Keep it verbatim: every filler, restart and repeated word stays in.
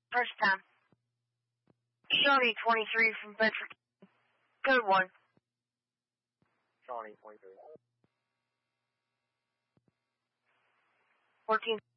First time. Shawnee twenty-three from Bedford. Good one. Shawnee twenty-three. fourteen.